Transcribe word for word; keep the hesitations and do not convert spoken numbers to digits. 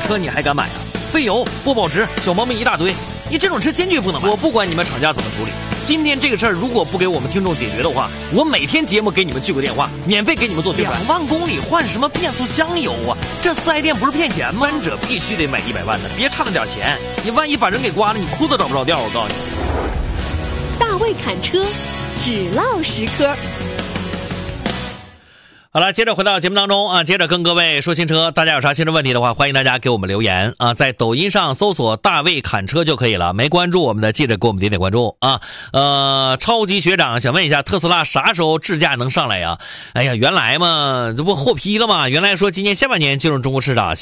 车你还敢买啊？费油、不保值，小毛病一大堆，你这种车坚决不能买。我不管你们厂家怎么处理，今天这个事儿如果不给我们听众解决的话，我每天节目给你们聚个电话，免费给你们做宣传。两万公里换什么变速箱油啊？这四 S 店不是骗钱吗？三者必须得买一百万的，别差那点钱，你万一把人给刮了，你裤子找不着调。我告诉你， 大卫侃车，只唠十科。 好了，接着回到节目当中啊，接着跟各位说新车，大家有啥新车问题的话，欢迎大家给我们留言啊，在抖音上搜索大卫侃车就可以了，没关注我们的记着给我们点点关注啊。呃，超级学长想问一下，特斯拉啥时候智驾能上来呀？哎呀，原来嘛，这不获批了吗？原来说今年下半年进入中国市场，